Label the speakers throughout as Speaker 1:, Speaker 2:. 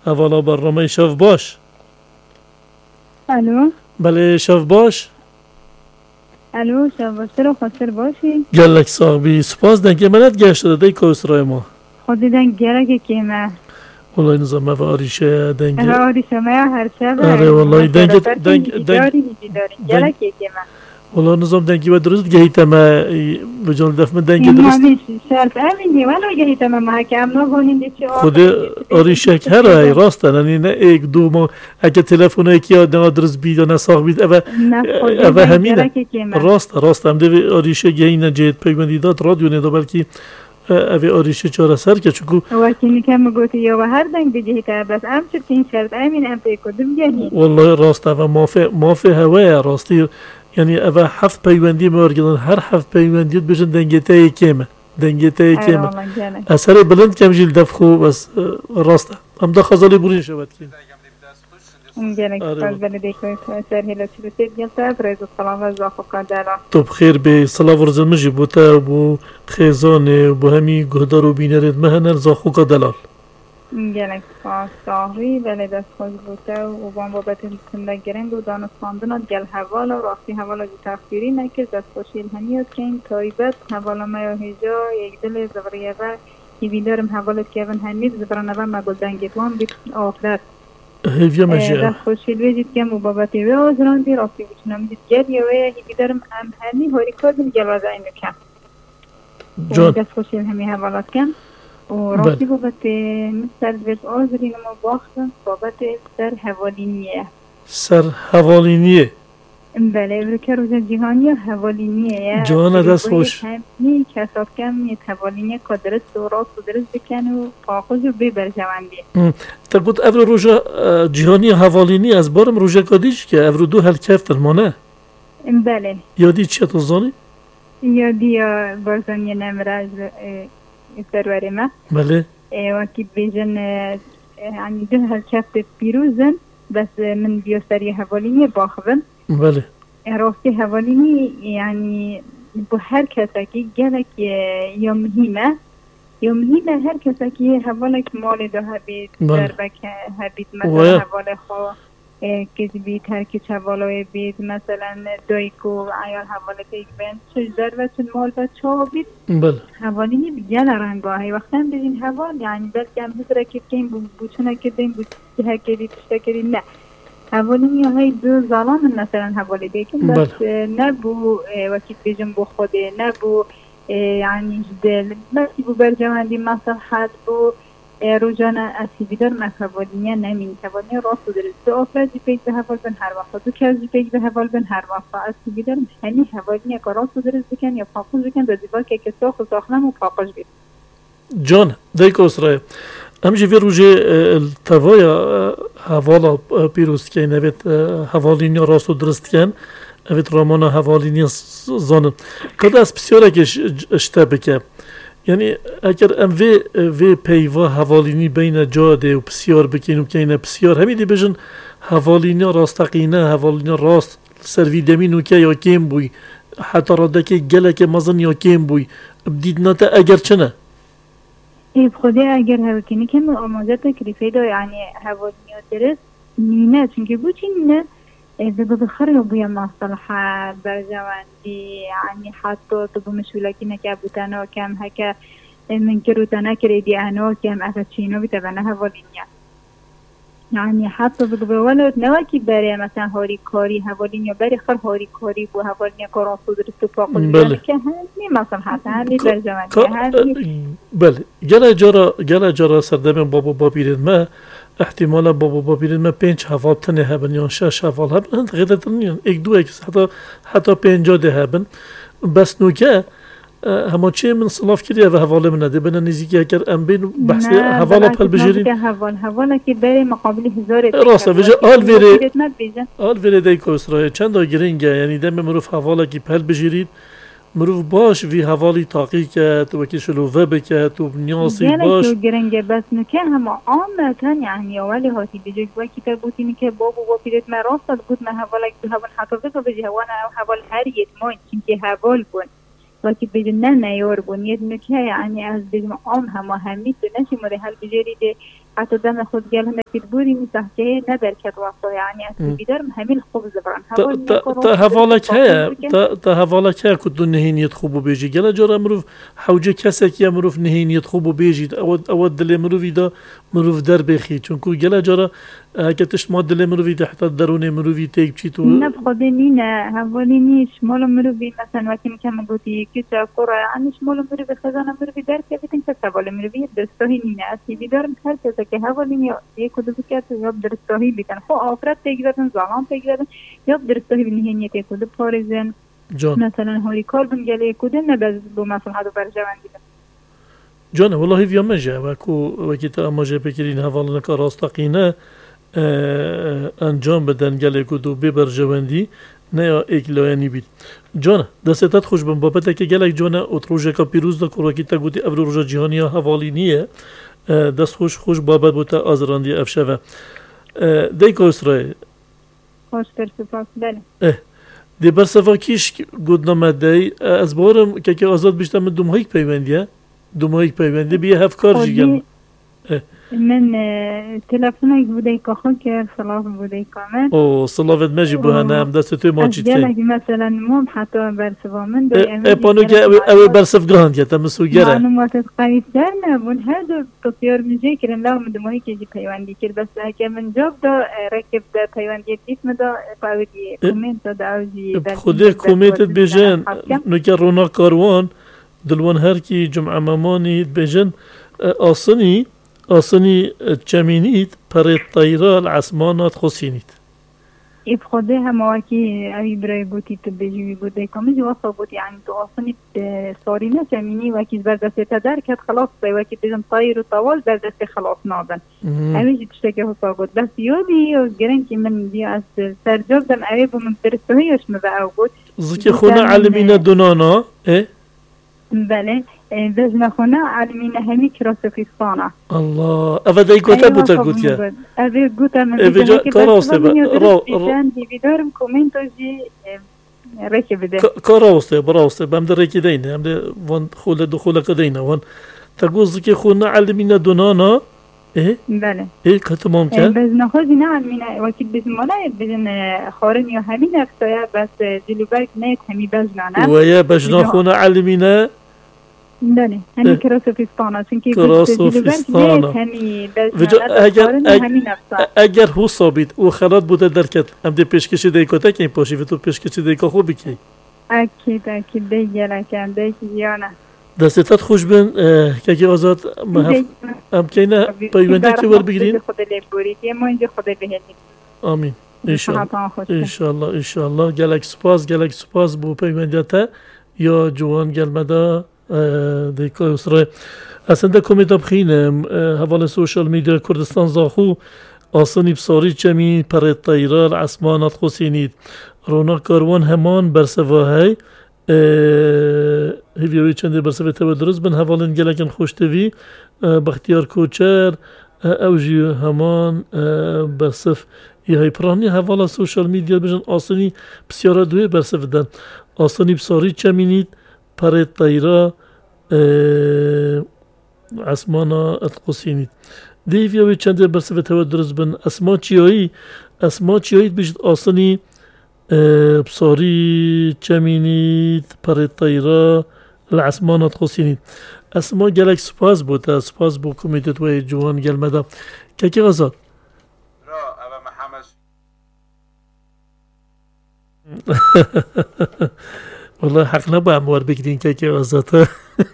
Speaker 1: اولا برنامه شف باش.
Speaker 2: الو
Speaker 1: بله شف باش.
Speaker 2: الو شب باشه رو خاطر باشی
Speaker 1: گلک صاحبی سپاس دنگی منت گشت داده کوسرای ما
Speaker 2: خودیدن گرگه که ما
Speaker 1: والله نظام و آریشه دنگی
Speaker 2: آری شما هر شب
Speaker 1: آره والله دنگ
Speaker 2: داری گرگه که ما
Speaker 1: والله نظام دنگی و درست گهیتم بجان دفع من دنگی
Speaker 2: ما
Speaker 1: درست
Speaker 2: میشه شرط امینی ولی گهیت ما محکم نگونیم چی
Speaker 1: خود آریشه هر ای راست یعنی نه یک دو ما اگه تلفن یکی آدم درست بید و نساخ بید اوه همینه راست هم دوی آریشه گهینه جهت پیوندی داد رادیو ندا بلکی اوه آریشه چاره سر که چکو
Speaker 2: وکی نکم گوتی یا و هر دنگ بجهی که بس ام چه تین شرط امین ام پیکودم گهی
Speaker 1: والله راست اوه مافه هواه راستی یعنی اوه هفت پیوندی مارگدن هر هفت پیوندی بجن دنگیته کمه دنگیته کمه اثر بلند کم جیل دفخو بس راسته هم دا خزالی برین شود که
Speaker 2: گرک فاز بلده که سر هلا چی بسید گلتا برای السلام و زاخو قدرا
Speaker 1: تو بخیر به صلاة ورزن مجی بوتا بو خیزان بو همی گهدار و بینرد مهنر زاخو قدلال
Speaker 2: گلک فاز صاحبی بله دست خوش بوتا و بان بابت سنده گرنگ و دانستاندنات گل حوالا و راستی حوالا جی تفکیری نکر دست خوشیل همیت که این تایبت حوالا میا هجا یک دل زغریه و بیدارم حوالت که اون هنید زبرانه و مگل دنگیتوان بیت آخدر
Speaker 1: هیویا مجیه
Speaker 2: دست خوشیل ویجید که مبابتی و آزران دی راستی بچنم دید گل یا بیدارم ام هنی هاری کردم گل وزا اینو کم
Speaker 1: جان
Speaker 2: دست خوشیل همی حوالات کم و راستی بابت مستر بیت آزرین ما باختن بابت سر حوالینیه
Speaker 1: سر حوالینیه
Speaker 2: بله برکه روز جهانی حوالینیه
Speaker 1: جهان دست خوش
Speaker 2: همین کسات کم حوالینیه که درست و راست و درست بکن و پاخوز و ببر جواندی
Speaker 1: تا گفت افر روژا جهانی حوالینی از بارم روژا کادیش که افر دو هل کفتر مانه
Speaker 2: بله
Speaker 1: یادی چیه تو زانی؟
Speaker 2: یادی بارزانی نمراز سرور ما
Speaker 1: بله
Speaker 2: وکی بیجن یعنی دو هل کفت پیروزن بس من بیوستری حوالینیه باخبن
Speaker 1: بله
Speaker 2: راستی حوالینی یعنی با هر کسی که گلک یا مهمه هر کسی که حوالک مال ده هبید در بک هبید مثلا حوال خواه کسی بید هر که حوالای بید مثلا دایکو عیال حوالک ایک بین چه در و چه مال و چه بید
Speaker 1: بله
Speaker 2: حوالینی بگل رنگاهی وقتا بگین حوال یعنی بلکه هم حضره کردیم بوچونه کردیم بوچه کردیم پشته کردیم نه حوالینی های دو ظالم مثلا حوالی بیکن بس نبو وکیت بیجن بو خوده نبو یعنی جدل بسی بو برجواندی مصلحت بو روزانه اصیبیدار مفهولینی نمین حوالینی راست و درست دو افرادی پیک به حوال بن هر وقت دو کسی پیک به حوال بن هر وقت اصیبیدار هنی حوالینی که راست و درست بکن یا پاقوش بکن دو دیوار که ساخ و ساخنم و پاقوش بید
Speaker 1: جان دیکو اسرائیل همچه وی روژه توایا حوالا پیروز که نوید حوالینی راست و درست کن اوید رامان حوالینی زانن کده از بسیاره که اشته بکن یعنی اگر ام وی پیوا حوالینی بین جاده و بسیار بکن و که بسیار همیدی بجن حوالینی راستقینه حوالینی راست سروی دمین و که یا کم بوی حتی راده که گله که مزن یا کم بوی بدید نتا اگر چنه
Speaker 2: خودی اگر هواکنی که آموزه تکلیفی داره یعنی حوالینی درست نینه چونکه بو چی نینه بگو بخری و بویا مصالحه برجواندی یعنی حتی تو بمشوله که نکه بوتنه کم هکه من که روتنه کردی انو کم افت چینو بیتبنه حوالینی یعنی حتی بگو بولد نواکی بره مثلا هاری کاری حوالینی بره خر هاری کاری بو حوالینی کاران صدرست و پاقل که همی مصالحه همی برجواندی همی
Speaker 1: بله گله جارا سردم بابا بیرد ما احتمالا بابا بیرد ما 5 حوال تنه هبن یا 6 حوال هبن هند غیر تنین یک دو اکس حتی 50 ده هبن بس نوکه همه چی من صلاف کردی و حواله من نده بنا نزدیکی اگر ام بین بحث حواله پل بجرین
Speaker 2: حواله که بره مقابل 1000
Speaker 1: راسته وجه آل ویره دیکو اسرائیل چند دا گرینگه یعنی دم مروف حواله که پل بجرید مروف باش وی حوالی تاقی کرد و که شلوه بکرد و نیاسی باش
Speaker 2: یعنی گرنگه بس نکه همه آمتن یعنی اولی هاتی بجای وکی تا بوتینی که بابو با پیرت من راستاد بود من حوالک دو حوال حفظه تو بجی حوال هر یک ماین چونکه حوال بون وکی بجی نه نیار بون یه نکه یعنی از بجم آم همه همی تو نشی مره حل بجاری ده حتی دم خود گل هم اکید بوری میسه که ندر کد واسه یعنی اصلی بیدارم همین خوب زبرن
Speaker 1: تا هوالك هيا كنت نهينيت خوب بيجي جل جرا مروف حوجة كسك يا مروف نهينيت خوب بيجي أود دل مروفي دا مروف در بخي چونكو جل جرا كتش ما دل مروفي دا حتى درون مروفي تيك بشيتو
Speaker 2: نبخد نينا هوليني شمال مروفي مثلا وقتی میکنم گویی که چه کره یعنی شمال مروفی خزانه مروفی در که بیتن که سوال مروفی دستهی نینه اصلی بیدارم هر کسی که هولینی یک کدوم که یا درستهی بیتن خو آفراد تیگردن زمان تیگردن یا درستهی بنهینی تیکود پارزن مثلا هولی کار بنجلی کدوم نباز بو مثلا هذا برجوان دیدم
Speaker 1: جانه والله في مجا وكيت مجا بكرين هفالنا كراستقينا انجام بدن گله کدو ببرجواندی نه اکلایانی بید جانه دستت خوش بم بابت که گله جانه اتروژه کا پیروز دا کوراکی تا گوتی ابر روزا جهانی حوالینیه دست خوش بابت بوده آزراندی افشوه دیگه اسرائیل
Speaker 2: خوش سپاس بله
Speaker 1: دی برسفا کیش گودنامه دی از بارم که آزاد بیشتر من دومهایک پیوندیه بیه هفکار جیگل
Speaker 2: من تلفنك بوديك خنك صلاف بوديك كمان
Speaker 1: او صلافت ماجي بوهنا هم دست تو ماجي تي
Speaker 2: جالك مثلا مو حتى برسفا من دو
Speaker 1: بانو كي او برسف جراند يا تمسو جرا
Speaker 2: معلومات قريب جرنا من هذا تطير مجي كرن لا من دموي كي بيواندي كير بس هكا من جوب دا ركب دا بيواندي اسم دا باودي كومنت دا اوجي
Speaker 1: خدي كومنت بيجن نو رونا كاروان دلوان هر کی جمعه مامانی بيجن آسانی چمینید پر طیره العسمانات خسینید
Speaker 2: ایب خوده هماکی اوی برای گوتی تو بجوی بوده کامل جواسا بود یعنی تو آسانی سارینه چمینی وکی بردسته تدر کد خلاص بای وکی بزن طیر و طوال بردسته خلاص نابن اوی تشتکه حسا بود بس یادی و گرن که من بیا از سرجاب دم اوی با من برستوهیش مبعو بود
Speaker 1: زکی خونه علمین دونانا
Speaker 2: بله بزن خونه علمین همی کراسفیستانه
Speaker 1: الله افده ای گوته بوده گوتیا
Speaker 2: افده گوته من
Speaker 1: افده کاراسته
Speaker 2: بیدارم کومنتوزی ریکی بده
Speaker 1: کاراسته براسته بهم در ریکی دینه هم ده وان خوله دخوله کدینه وان تگوز که خونه علمین دونانا
Speaker 2: بله
Speaker 1: کتمام کرد
Speaker 2: بزن خوزی نه علمین وکی بزن مالا بزن خارم یا همین افتایا بس جلوبرک نیت همی بزنانه
Speaker 1: ویا بجنا خونه علمینه
Speaker 2: بله همین کراسوفیستانه چونکه
Speaker 1: کراسوفیستانه اگر هو ثابت و خلات بوده درکت هم ده پیشکشی دیکاته که این پاشی و تو پیشکشی دیکا خوبی که
Speaker 2: اکید دیگه لکن دیگه
Speaker 1: دستت خوش بین که آزاد هم که اینه پیونده که ور بگیرین آمین انشالله گلک سپاس بو پیونده تا یا جوان گلمده دیکای اسرائیل اصلا کمیتا بخینم حوال سوشال میدیا کردستان زاخو آسانی بساری چمی پر طیره العسمانات خسینید رونا کاروان همان برسواهی هیوی چنده برسوه تبا درست بن حوالین گلکن خوشتوی بختیار کوچر اوجی همان برسف یه پرانی حوالا سوشال میدیا بجن آسانی بسیارا دوی برسف دن آسانی بساری چمینید پر طیره عسمانا اتقسینید دیوی چنده برسوه تبا درست بن اسما چیایی بجد آسانی بصاري چمینید پر طیره العسمانات خسینید اسما گلک سپاس بو کمیتت و جوان گلمده که غزاد
Speaker 3: را ابا محمد
Speaker 1: والله حق نبا اموار بگیرین که غزاد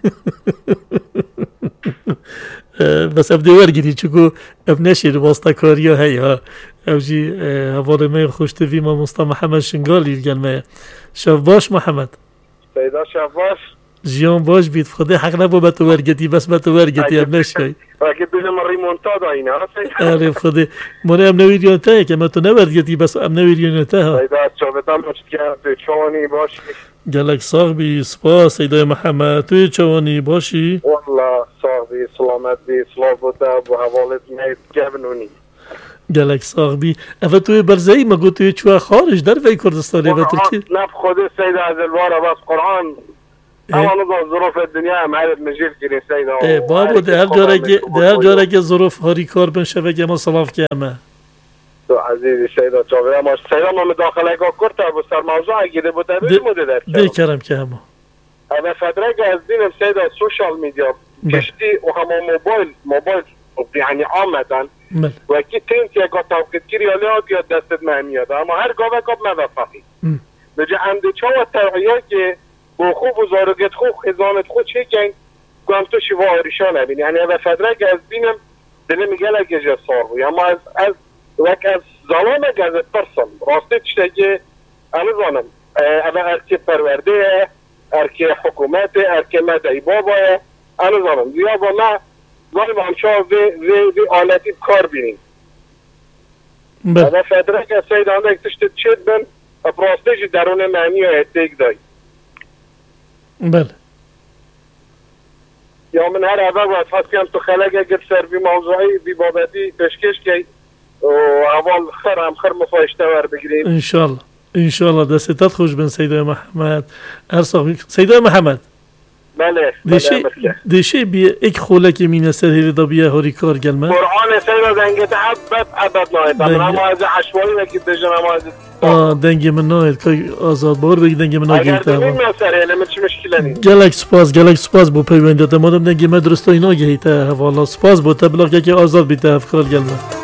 Speaker 1: بس ابدي ورقني چکو اب نشیر واسطه کاریا هی ها او جی هوار ما خوشتوی ما مصطفى محمد شنگالی گل ما شاف باش محمد
Speaker 3: سیدا شاف باش
Speaker 1: جیان باش بید خدا حق نبا بتو ورقتی بس بتو ورقتی اب نشی
Speaker 3: اكيد بيجي ريمونتادا هنا
Speaker 1: عارف خدا مرا ام نویریانتا که ما تو نورقتی بس ام نویریانتا
Speaker 3: سیدا چوبتا مشکل چونی باش
Speaker 1: گلک صاحبی سپاس سیدای محمد توی چوانی باشی
Speaker 3: والله صاحبي سلامت بي سلامتا بو حوالت ميت جبنوني
Speaker 1: گلک صاحبی اول توی برزایی مگو توی چوه خارج در وی کردستانی و ترکی
Speaker 3: نب خود سید از الوارا بس قرآن اما نظام ظروف الدنيا هم هذا مجيل كريم سيدا
Speaker 1: بابو ده هر جاره که ظروف هاری کار بن شبکه ما صلاف کیمه
Speaker 3: تو عزیزی سیدا چاوی ما سیدا ما مداخله که کرده ابو سر موضوع اگیده بوده بیش موده در
Speaker 1: ده کرم که همه
Speaker 3: اما فتره که از دینم سیدا سوشال میدیا کشتی و همه موبایل يعني عامة وكي تنتي قطعوا كتير ياليات يا دستت مهميات اما هر قوة قب ما بفقي نجي عندي چاوة ترغيات که با خوب و زارگت خوب خزانت خود چه کن گوهم تو شیوه آریشان هبین یعنی اوه فدره که از بینم دلی میگه لگه جسار بو اما از وک از ظلامه که از پرسن راسته تشته که انا زانم اوه ارکی پرورده ارکی حکومت ارکی مدعی بابای انا زانم یا با ما ظالم همچه وی آلتی کار بینیم اوه فدره که سید آنده یک تشته چید بین راسته جی درون معنی و احتیق دایی
Speaker 1: بله
Speaker 3: یا من هر اول باید فاست کنم تو خلقه گرد سر بی موضوعی بی بابتی پشکش که اول خر مفایشته ور بگیریم
Speaker 1: انشالله دستت خوش بن سیدای محمد سیدای محمد
Speaker 3: بله
Speaker 1: دیشه بیا ایک خوله که مینه سر هیلی دا بیا هاری کار گلمه
Speaker 3: قرآن سیدا دنگت عبد ناید نماز عشوایی وکی دجا نماز
Speaker 1: دنگی من ناید که آزاد بار بگی دنگی من ناگیل
Speaker 3: اگر دنگی من سر هیلی من چی مشکله نید
Speaker 1: گلک سپاس بو پیونده تا مادم دنگی من درستا اینا گهی تا حوالا سپاس بو تبلاغ که آزاد بیتا افکار گلمه